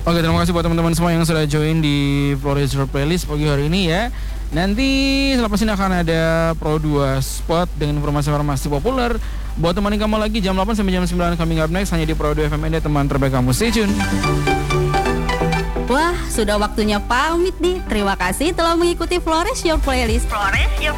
Oke, terima kasih buat teman-teman semua yang sudah join di Flores Your Playlist pagi hari ini ya. Nanti selepas ini akan ada Pro 2 Spot dengan informasi-informasi populer. Buat temani kamu lagi jam 8 sampai jam 9 coming up next hanya di Pro 2 FM, teman terbaik kamu. Stay tune. Wah, sudah waktunya pamit nih. Terima kasih telah mengikuti Flores Your Playlist.